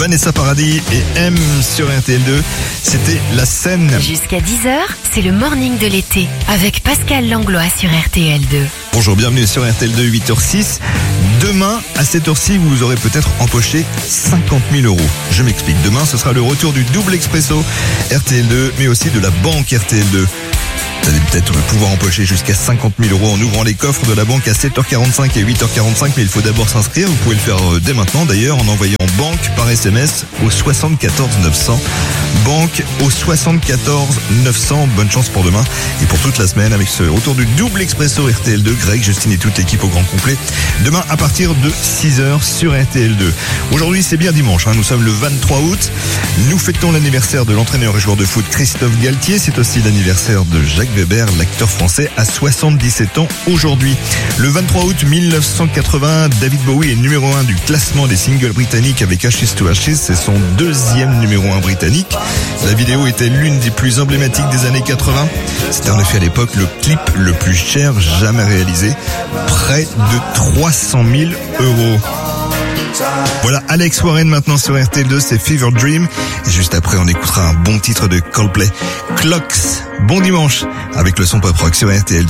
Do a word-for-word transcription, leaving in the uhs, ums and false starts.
Vanessa Paradis et M sur R T L deux. C'était La Seine. Jusqu'à dix heures, c'est le morning de l'été avec Pascal Langlois sur R T L deux. Bonjour, bienvenue sur R T L deux, huit heures six. Demain, à cette heure-ci, vous aurez peut-être empoché cinquante mille euros. Je m'explique. Demain, ce sera le retour du double expresso R T L deux, mais aussi de la banque R T L deux. Vous allez peut-être pouvoir empocher jusqu'à cinquante mille euros en ouvrant les coffres de la banque à sept heures quarante-cinq et huit heures quarante-cinq, mais il faut d'abord s'inscrire. Vous pouvez le faire dès maintenant d'ailleurs en envoyant banque par S M S au soixante-quatorze neuf cents. Banque au soixante-quatorze neuf cents. Bonne chance pour demain et pour toute la semaine avec ce retour du double expresso R T L deux. Greg, Justine et toute l'équipe au grand complet. Demain à partir de six heures sur R T L deux. Aujourd'hui c'est bien dimanche, hein. Nous sommes le vingt-trois août. Nous fêtons l'anniversaire de l'entraîneur et joueur de foot Christophe Galtier. C'est aussi l'anniversaire de Jacques Weber, l'acteur français, à soixante-dix-sept ans aujourd'hui. Le vingt-trois août mille neuf cent quatre-vingts, David Bowie est numéro un du classement des singles britanniques avec Ashes to Ashes. C'est son deuxième numéro un britannique. La vidéo était l'une des plus emblématiques des années quatre-vingts. C'était en effet à l'époque le clip le plus cher jamais réalisé. Près de trois cent mille euros. Voilà, Alex Warren maintenant sur R T L deux, c'est Fever Dream. Et juste après, on écoutera un bon titre de Coldplay, Clocks. Bon dimanche avec le son pop rock sur R T L deux.